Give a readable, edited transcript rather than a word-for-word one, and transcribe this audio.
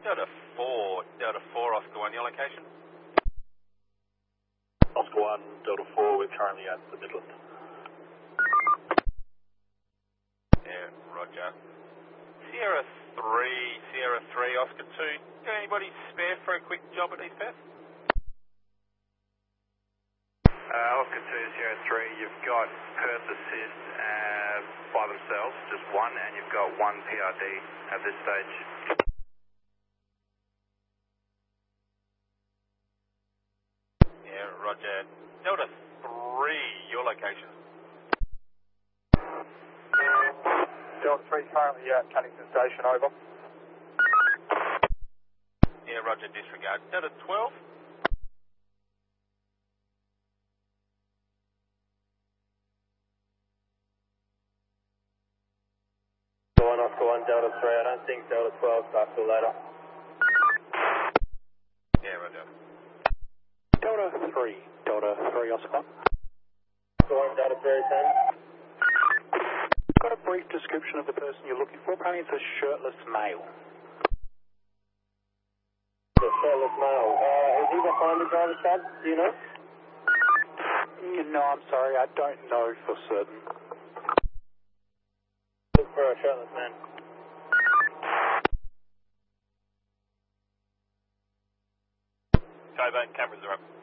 Delta 4, Oscar 1, your location? Oscar 1, Delta 4, we're currently at the Midland. Yeah, roger. Sierra 3, Oscar 2. Got anybody spare for a quick job at East Perth? Oscar 2, Sierra 3, you've got Perth Assist by themselves, just one, and you've got one PRD at this stage. Yeah, roger. Delta 3, your location? Delta 3 currently at Cunnington Station, over. Yeah, roger, disregard. Delta 12? Oscar 1, Delta 3, I don't think Delta 12 starts till later. Yeah, roger. Delta 3, Oscar 1. Oscar 1, Delta 3, 10. Got a brief description of the person you're looking for. Apparently it's a shirtless male. The shirtless male. Is he behind the driver's side? Do you know? No, I'm sorry, I don't know for certain. Look for a shirtless man. Coburn, cameras are up.